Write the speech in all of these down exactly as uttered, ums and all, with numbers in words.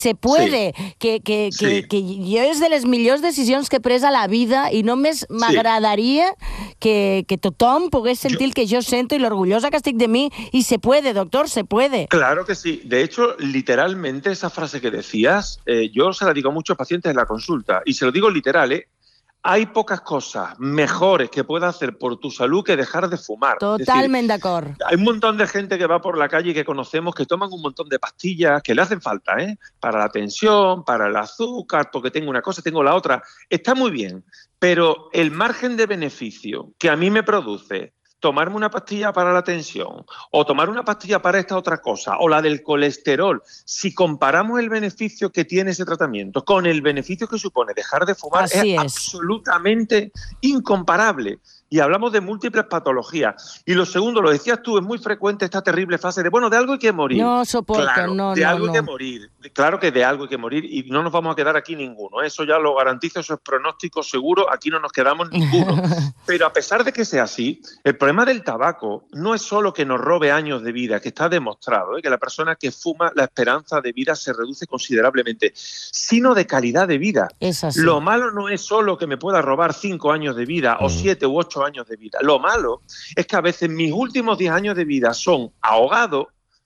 se puede, sí. que, que, Sí. que, que jo és de les millors decisions que he pres a la vida i només m'agradaria que, que tothom pogués sentir el que jo sento i l'orgullosa que estic de mi, y se puede, doctor, se puede. Claro que sí. De hecho, literalmente esa frase que decías, eh, yo se la digo a muchos pacientes en la consulta, y se lo digo literal, ¿eh? Hay pocas cosas mejores que puedas hacer por tu salud que dejar de fumar. Totalment d'acord. Hay un montón de gente que va por la calle y que conocemos que toman un montón de pastillas que le hacen falta, ¿eh? Para la tensión, para el azúcar, porque tengo una cosa, tengo la otra. Está muy bien, pero el margen de beneficio que a mí me produce tomarme una pastilla para la tensión o tomar una pastilla para esta otra cosa o la del colesterol, si comparamos el beneficio que tiene ese tratamiento con el beneficio que supone dejar de fumar, es, es absolutamente incomparable. Y hablamos de múltiples patologías. Y lo segundo, lo decías tú, es muy frecuente esta terrible frase de, bueno, de algo hay que morir. No soporto, claro, no, de no, algo no. hay que morir. Claro que de algo hay que morir y no nos vamos a quedar aquí ninguno. Eso ya lo garantizo, eso es pronóstico seguro, aquí no nos quedamos ninguno. Pero a pesar de que sea así, el problema del tabaco no es solo que nos robe años de vida, que está demostrado, ¿eh? Que la persona que fuma, la esperanza de vida se reduce considerablemente, sino de calidad de vida. Es así. Lo malo no es solo que me pueda robar cinco años de vida o siete u ocho años de vida. Lo malo es que a veces mis últimos diez años de vida son ahogado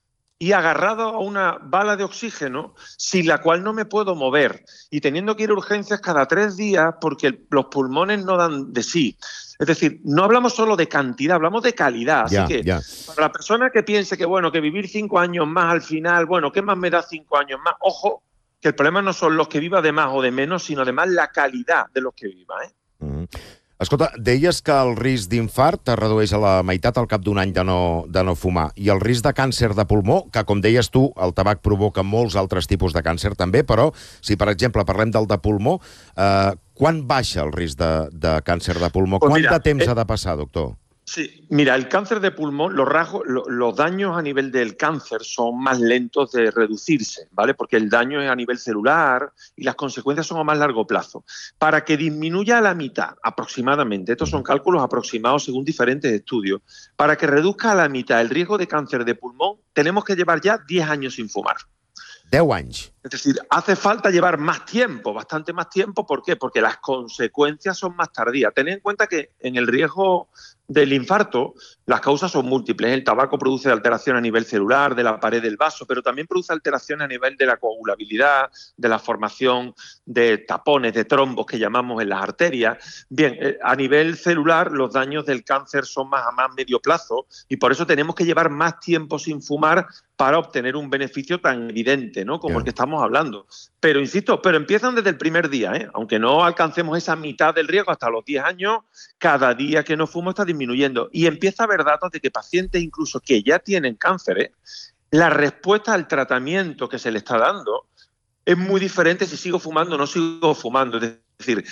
y agarrado a una bala de oxígeno sin la cual no me puedo mover y teniendo que ir a urgencias cada tres días porque el, los pulmones no dan de sí. Es decir, no hablamos solo de cantidad, hablamos de calidad. Así ya, que ya. para la persona que piense que, bueno, que vivir cinco años más al final, bueno, ¿qué más me da cinco años más? Ojo, que el problema no son los que viva de más o de menos, sino además la calidad de los que viva, ¿eh? Mm. Escolta, deies que el risc d'infart es redueix a la meitat al cap d'un any de no, de no fumar, i el risc de càncer de pulmó, que com deies tu, el tabac provoca molts altres tipus de càncer també, però si per exemple parlem del de pulmó, eh, quan baixa el risc de, de càncer de pulmó? Pues Quant mira, de temps eh... ha de passar, doctor? Sí, mira, el cáncer de pulmón, los rasgos, lo, los daños a nivel del cáncer son más lentos de reducirse, ¿vale? Porque el daño es a nivel celular y las consecuencias son a más largo plazo. Para que disminuya a la mitad aproximadamente, estos son cálculos aproximados según diferentes estudios, para que reduzca a la mitad el riesgo de cáncer de pulmón, tenemos que llevar ya diez años sin fumar. deu anys. Es decir, hace falta llevar más tiempo, bastante más tiempo. ¿Por qué? Porque las consecuencias son más tardías. Tened en cuenta que en el riesgo del infarto las causas son múltiples. El tabaco produce alteración a nivel celular, de la pared del vaso, pero también produce alteración a nivel de la coagulabilidad, de la formación de tapones, de trombos que llamamos en las arterias. Bien, eh, a nivel celular los daños del cáncer son más a más medio plazo y por eso tenemos que llevar más tiempo sin fumar para obtener un beneficio tan evidente, ¿no? Como yeah. el que estamos hablando. Pero, insisto, pero empiezan desde el primer día, ¿eh? Aunque no alcancemos esa mitad del riesgo hasta los diez años, cada día que no fumo está disminuyendo. Y empieza a haber datos de que pacientes incluso que ya tienen cáncer, ¿eh? La respuesta al tratamiento que se le está dando es muy diferente si sigo fumando o no sigo fumando. Es decir,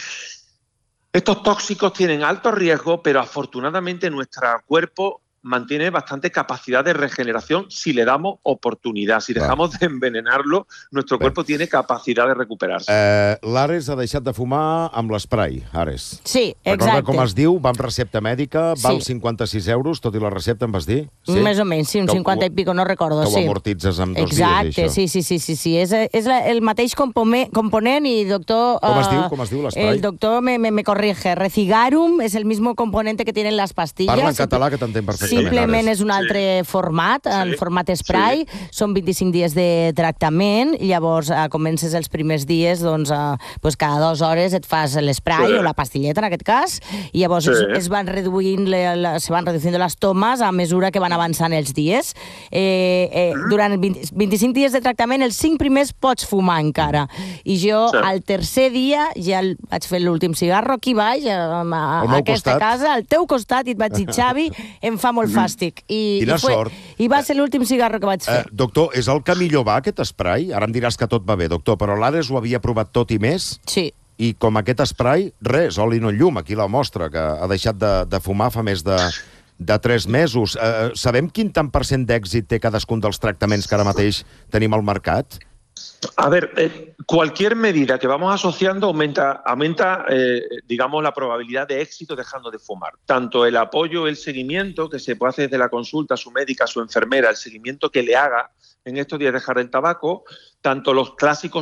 estos tóxicos tienen alto riesgo, pero afortunadamente nuestro cuerpo mantiene bastante capacidad de regeneración si le damos oportunidad. Si dejamos Clar. de envenenarlo, nuestro Bé. cuerpo tiene capacidad de recuperarse. Eh, L'Ares ha deixat de fumar amb l'esprai, Ares. Sí, exacte. Recorda com es diu? Va amb recepta mèdica, val sí. cinquanta-sis euros, tot i la recepta, em vas dir? Sí? Més o menys, sí, un cinquanta i pico, no recordo. Que ho sí. amortitzes en dos Exacte, dies, això. sí, sí, sí, sí, sí. És, és la, el mateix component i, doctor... Com es uh, diu, com es diu l'esprai? El doctor me, me, me corrige. Recigarum es el mismo componente que tienen las pastillas. Parla en català, que t'entenc perfectament. Simplement és un altre sí. format, el sí. format spray, sí. són vint-i-cinc dies de tractament, i llavors eh, comences els primers dies, doncs, eh, pues cada dues hores et fas l'spray sí. o la pastilleta, en aquest cas, i llavors sí. es, es van reduint, le, la, se van reduint les tomes a mesura que van avançant els dies. Eh, eh, durant vint, vint-i-cinc dies de tractament, els cinc primers pots fumar encara. I jo, sí. al tercer dia, ja el, vaig fer l'últim cigarro aquí baix, a, a, a aquesta costat. casa, al teu costat, i et vaig dir, Xavi, em fa molt fàstic. I, Quina i fue, sort. I va ser l'últim cigarro que vaig fer. Eh, doctor, és el que millor va, aquest spray? Ara em diràs que tot va bé, doctor, però l'Ares ho havia provat tot i més? Sí. I com aquest spray, res, oli no llum, aquí la mostra, que ha deixat de, de fumar fa més de, de tres mesos. Eh, sabem quin tant per cent d'èxit té cadascun dels tractaments que ara mateix tenim al mercat? A ver, eh, cualquier medida que vamos asociando aumenta, aumenta eh, digamos, la probabilidad de éxito dejando de fumar. Tanto el apoyo, el seguimiento que se puede hacer desde la consulta a su médica, a su enfermera, el seguimiento que le haga en estos días dejar el tabaco, tanto los clásicos